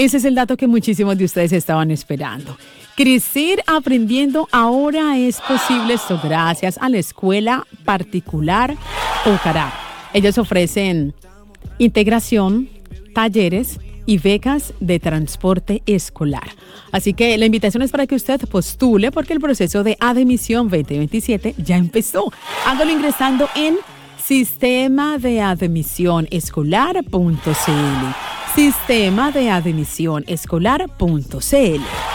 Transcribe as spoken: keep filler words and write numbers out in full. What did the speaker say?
Ese es el dato que muchísimos de ustedes estaban esperando. Crecer aprendiendo ahora es posible esto gracias a la Escuela Particular Pucará. Ellos ofrecen integración, talleres y becas de transporte escolar. Así que la invitación es para que usted postule porque el proceso de admisión veinte veintisiete ya empezó. Hágalo ingresando en sistema de admisión escolar punto c l. sistema de admisión escolar punto c l.